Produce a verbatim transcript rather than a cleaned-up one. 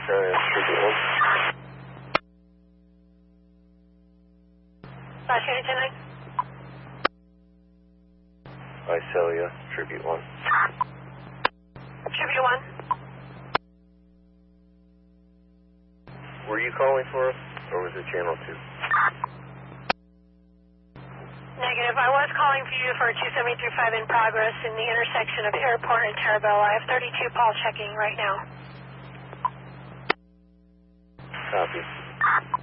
Icelia, Tribute one. Flash unit ten nine. Icelia, Tribute one. Tribute one. Were you calling for us, or was it channel two? Negative. I was calling for you for two seventy through five in progress in the intersection of Airport and Terabel. I have thirty-two Paul checking right now. Copy.